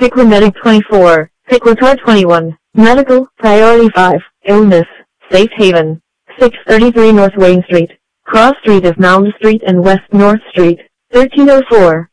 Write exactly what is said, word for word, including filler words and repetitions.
Piqua Medic twenty-four, Piquatar twenty-one, Medical, Priority five, Illness, Safe Haven, six thirty-three North Wayne Street, Cross Street of Mound Street and West North Street, thirteen oh four.